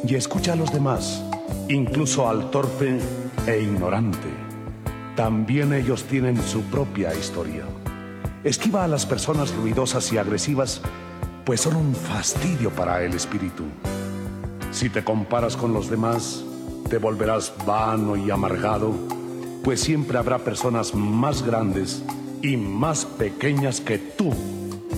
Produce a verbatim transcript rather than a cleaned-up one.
y escucha a los demás, incluso al torpe e ignorante. También ellos tienen su propia historia. Esquiva a las personas ruidosas y agresivas, pues son un fastidio para el espíritu. Si te comparas con los demás, te volverás vano y amargado, pues siempre habrá personas más grandes y más pequeñas que tú